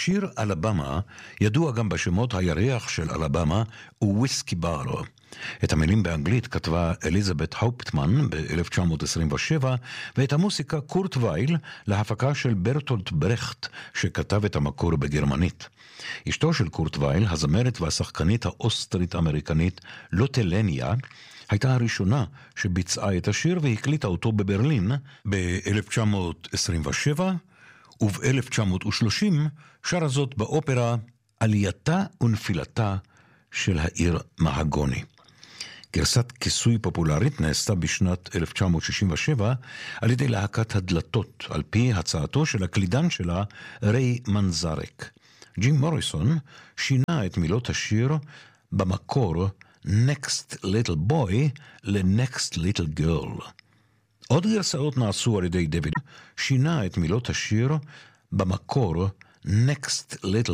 השיר אלבמה ידוע גם בשמות הירח של אלבמה וויסקי בר. את המילים באנגלית כתבה אליזבת האופטמן ב-1927, ואת המוסיקה קורט וייל להפקה של ברטולט ברכט, שכתב את המקור בגרמנית. אשתו של קורט וייל, הזמרת והשחקנית האוסטרית-אמריקנית לוטלניה, הייתה הראשונה שביצעה את השיר והקליטה אותו בברלין ב-1927, וב-1930 שרה זאת באופרה עלייתה ונפילתה של העיר מהגוני. גרסת כיסוי פופולרית נעשתה בשנת 1967 על ידי להקת הדלתות, על פי הצעתו של הקלידן שלה ריי מנזרק. ג'ים מוריסון שינה את מילות השיר במקור Next Little Boy ל-Next Little Girl. עוד גרסאות נעשו על ידי דויד, שינה את מילות השיר במקור Next Little